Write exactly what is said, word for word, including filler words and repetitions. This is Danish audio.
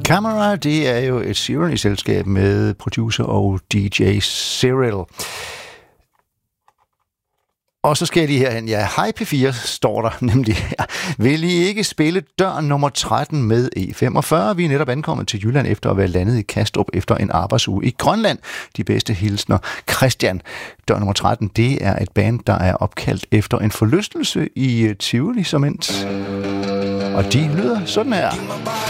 Camera, det er jo et Cyril-selskab med producer og D J Cyril. Og så skal jeg lige herhen. Ja, Hej P fire står der nemlig her. Vil I ikke spille dør nummer tretten med E femogfyrre? Vi er netop ankommet til Jylland efter at være landet i Kastrup efter en arbejdsuge i Grønland. De bedste hilsner. Christian. Dør nummer tretten, det er et band, der er opkaldt efter en forlystelse i Tivoli som endt. Og de lyder sådan her.